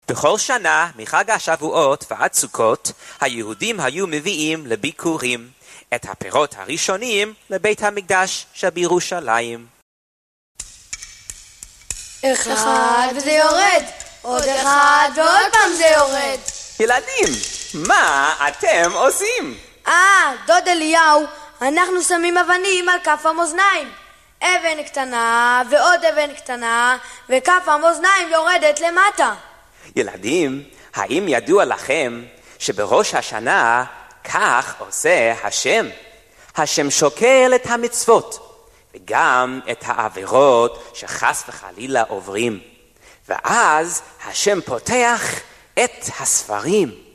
בכל שנה מחג השבועות ועד סוכות היהודים היו מביאים לביקורים את הפירות הראשונים לבית המקדש שבירושלים. אחד וזה יורד, עוד אחד ועוד פעם זה יורד. ילדים, מה אתם עושים? דוד אליהו, אנחנו שמים אבנים על כף המאזניים. אבן קטנה ועוד אבן קטנה וכף המאזניים יורדת למטה. ילדים, האם ידוע לכם שבראש השנה כך עושה השם? השם שוקל את המצוות וגם את העבירות שחס וחלילה עוברים. ואז השם פותח את הספרים